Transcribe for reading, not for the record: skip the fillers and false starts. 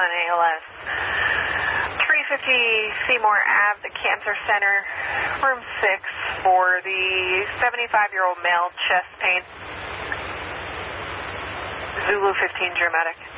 ALS. 350 Seymour Ave, the Cancer Center, room 6 for the 75-year-old male, chest pain. Zulu 15 Dramatic.